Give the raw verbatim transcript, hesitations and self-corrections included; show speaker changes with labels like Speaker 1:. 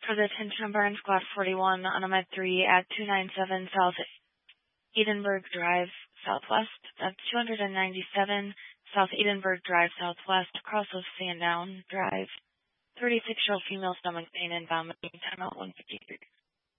Speaker 1: For the attention number in Squad forty-one on a Med three at two ninety-seven South Edinburgh Drive, Southwest. That's two ninety-seven South Edinburgh Drive, Southwest, across of Sandown Drive. thirty-six-year-old female stomach pain and vomiting. Time out one fifty-three.